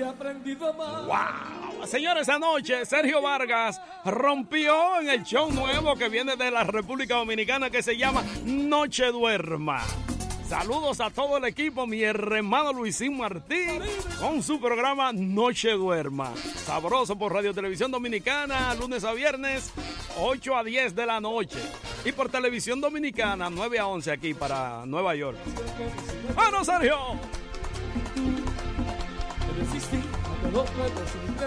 ¡Wow! Señores, anoche Sergio Vargas rompió en el show nuevo que viene de la República Dominicana que se llama Noche Duerma. Saludos a todo el equipo, mi hermano Luisín Martín, con su programa Noche Duerma. Sabroso por Radio Televisión Dominicana, lunes a viernes, 8 a 10 de la noche. Y por Televisión Dominicana, 9 a 11 aquí para Nueva York. ¡Bueno, Sergio!